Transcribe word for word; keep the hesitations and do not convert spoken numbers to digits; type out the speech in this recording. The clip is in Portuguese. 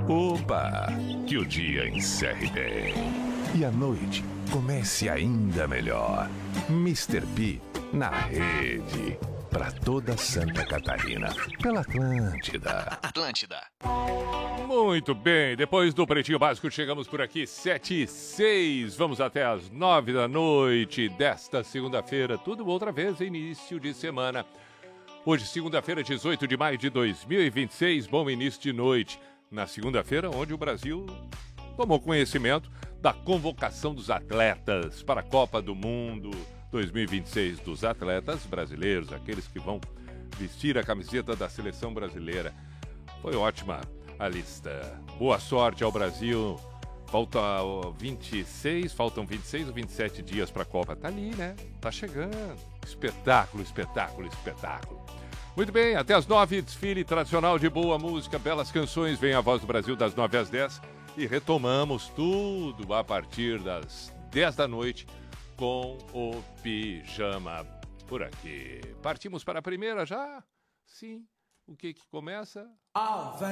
Opa! Que o dia encerre bem. E a noite comece ainda melhor. mister P na rede. Pra toda Santa Catarina. Pela Atlântida. Atlântida. Muito bem, depois do Pretinho Básico chegamos por aqui, sete e seis. Vamos até as nove da noite desta segunda-feira. Tudo outra vez, início de semana. Hoje, segunda-feira, dezoito de maio de dois mil e vinte e seis. Bom início de noite. Na segunda-feira, onde o Brasil tomou conhecimento da convocação dos atletas para a Copa do Mundo dois mil e vinte e seis, dos atletas brasileiros, aqueles que vão vestir a camiseta da seleção brasileira. Foi ótima a lista. Boa sorte ao Brasil. Falta vinte e seis, faltam vinte e seis ou vinte e sete dias para a Copa. Tá ali, né? Tá chegando. Espetáculo, espetáculo, espetáculo. Muito bem, até as nove, desfile tradicional de boa música, belas canções. Vem a Voz do Brasil das nove às dez e retomamos tudo a partir das dez da noite com o Pijama por aqui. Partimos para a primeira já? Sim. O que que começa?